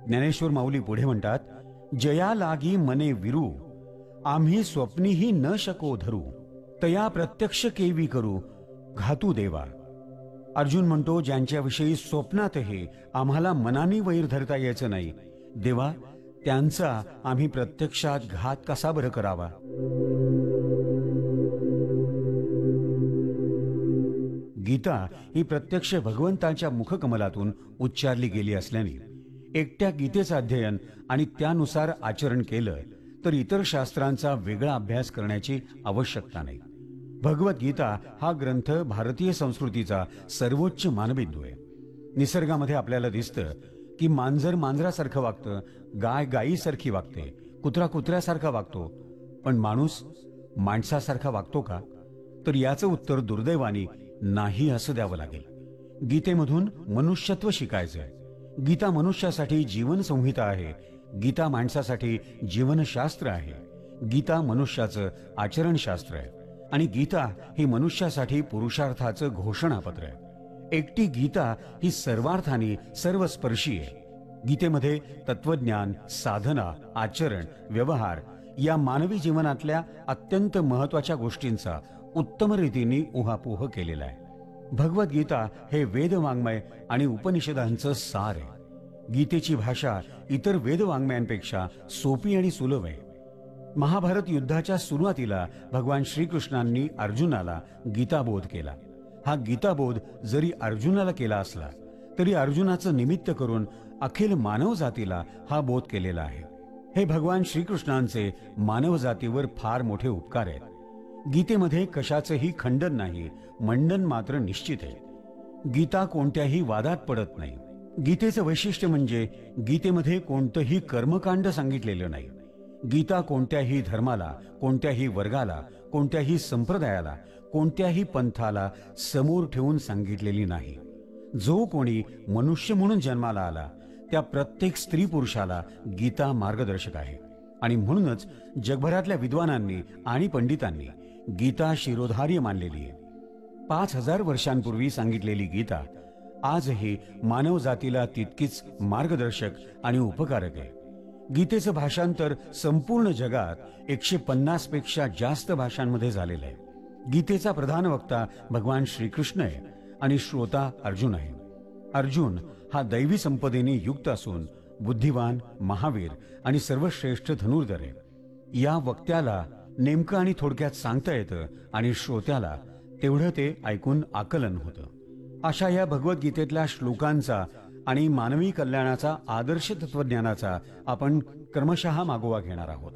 ज्ञानेश्वर माऊली पुढे म्हणतात, जया लागी मने विरू, आम्ही स्वप्नीही न शको धरू, तया प्रत्यक्ष केवी करू, घातू देवा. अर्जुन म्हणतो, ज्यांच्याविषयी स्वप्नातही आम्हाला मनाने वैर धरता यायचं नाही, देवा त्यांचा आम्ही प्रत्यक्षात घात कसा बरं करावा. गीता ही प्रत्यक्ष भगवंतांच्या मुखकमलातून उच्चारली गेली असल्याने एकट्या गीतेचं अध्ययन आणि त्यानुसार आचरण केलं तर इतर शास्त्रांचा वेगळा अभ्यास करण्याची आवश्यकता नाही. भगवद्गीता हा ग्रंथ भारतीय संस्कृतीचा सर्वोच्च मानबिंदू आहे. निसर्गामध्ये आपल्याला दिसतं की मांजर मांजरासारखं वागतं, गाय गायीसारखी वागते, कुत्रा कुत्र्यासारखा वागतो, पण माणूस माणसासारखा वागतो का? तर याचं उत्तर दुर्दैवाने नाही असं द्यावं लागेल. गीतेमधून मनुष्यत्व शिकायचंय. गीता मनुष्यासाठी जीवन संहिता आहे. गीता माणसासाठी जीवनशास्त्र आहे. गीता मनुष्याचं आचरणशास्त्र आहे आणि गीता ही मनुष्यासाठी पुरुषार्थाचं घोषणापत्र आहे. एकटी गीता ही सर्वार्थाने सर्वस्पर्शी आहे. गीतेमध्ये तत्वज्ञान, साधना, आचरण, व्यवहार या मानवी जीवनातल्या अत्यंत महत्वाच्या गोष्टींचा उत्तम रीतीने उहापोह केलेला आहे. भगवद्गीता हे वेदवाङ्मय आणि उपनिषदांचं सार आहे. गीतेची भाषा इतर वेदवाङ्मयांपेक्षा सोपी आणि सुलभ आहे. महाभारत युद्धाच्या सुरुवातीला भगवान श्रीकृष्णांनी अर्जुनाला गीताबोध केला. हा गीताबोध जरी अर्जुनाला केला असला तरी अर्जुनाचं निमित्त करून अखिल मानव जातीला हा बोध केलेला आहे. हे भगवान श्रीकृष्णांचे मानव जातीवर फार मोठे उपकार आहेत. गीतेमध्ये कशाचंही खंडन नाही, मंडन मात्र निश्चित आहे. गीता कोणत्याही वादात पडत नाही. गीतेचं वैशिष्ट्य म्हणजे गीतेमध्ये कोणतंही कर्मकांड सांगितलेलं नाही. गीता कोणत्याही धर्माला, कोणत्याही वर्गाला, कोणत्याही संप्रदायाला, कोणत्याही पंथाला समोर ठेवून सांगितलेली नाही. जो कोणी मनुष्य म्हणून जन्माला आला त्या प्रत्येक स्त्री पुरुषाला गीता मार्गदर्शक आहे आणि म्हणूनच जगभरातल्या विद्वानांनी आणि पंडितांनी गीता शिरोधार्य मानलेली आहे. 5000 वर्षांपूर्वी सांगितलेली गीता आजही मानव जातीला तितकीच मार्गदर्शक आणि उपकारक आहे. गीतेचं भाषांतर संपूर्ण जगात 150 पेक्षा जास्त भाषांमध्ये झालेलं आहे. गीतेचा प्रधान वक्ता भगवान श्रीकृष्ण आहे आणि श्रोता अर्जुन आहे. अर्जुन हा दैवी संपदेने युक्त असून बुद्धिवान, महावीर आणि सर्वश्रेष्ठ धनुर्धर आहे. या वक्त्याला नेमकं आणि थोडक्यात सांगता येतं आणि श्रोत्याला तेवढं ते ऐकून आकलन होतं. अशा या भगवद्गीतेतल्या श्लोकांचा आणि मानवी कल्याणाचा आदर्श तत्वज्ञानाचा आपण क्रमशः मागोवा घेणार आहोत.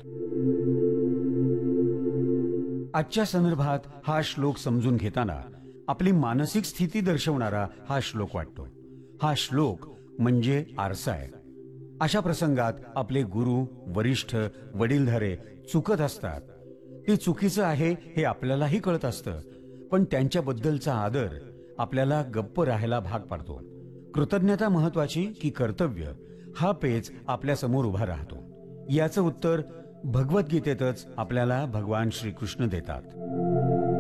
आजच्या संदर्भात हा श्लोक समजून घेताना आपली मानसिक स्थिती दर्शवणारा हा श्लोक वाटतो. हा श्लोक म्हणजे आरसा आहे. अशा प्रसंगात आपले गुरु, वरिष्ठ, वडीलधारे चुकत असतात. ते चुकीचं आहे हे आपल्यालाही कळत असतं, पण त्यांच्याबद्दलचा आदर आपल्याला गप्प राहायला भाग पाडतो. कृतज्ञता महत्वाची की कर्तव्य हा पेच आपल्या समोर उभा राहतो. याचं उत्तर भगवद्गीतेतच आपल्याला भगवान श्रीकृष्ण देतात.